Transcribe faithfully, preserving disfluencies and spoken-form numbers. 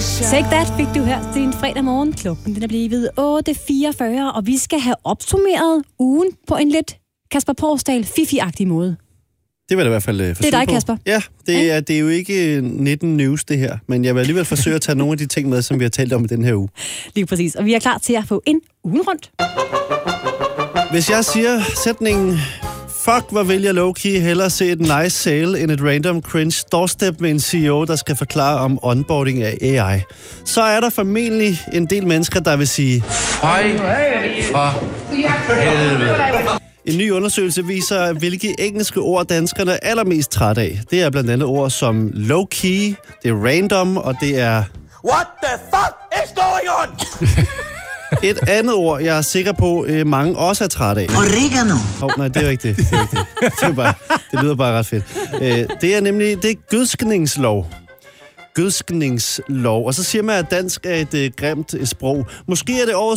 Take That fik du her til din fredag morgen. Klokken den er blevet otte fireogfyrre, og vi skal have opsummeret ugen på en lidt Kasper Porsdal fifi-agtig måde. Det vil jeg i hvert fald uh, forsøge. Det er dig, på. Kasper. Ja, det er, det er jo ikke nitten News, det her. Men jeg vil alligevel forsøge at tage nogle af de ting med, som vi har talt om i den her uge. Lige præcis. Og vi er klar til at få en ugen rundt. Hvis jeg siger sætningen, fuck, hvor vil jeg low-key hellere se et nice sale end et random cringe doorstep med en C E O, der skal forklare om onboarding af A I, så er der formentlig en del mennesker, der vil sige, Hej for helvede. En ny undersøgelse viser, hvilke engelske ord danskerne er allermest træt af. Det er blandt andet ord som low-key, det er random, og det er... What the fuck is going on? Et andet ord, jeg er sikker på, øh, mange også er træt af. Oregano. Åh, oh, nej, det er ikke det. Det, er ikke det. Det, er bare, det lyder bare ret fedt. Øh, det er nemlig, det er gødskningslov. Gødskningslov. Og så siger man, at dansk er et øh, grimt sprog. Måske er det årets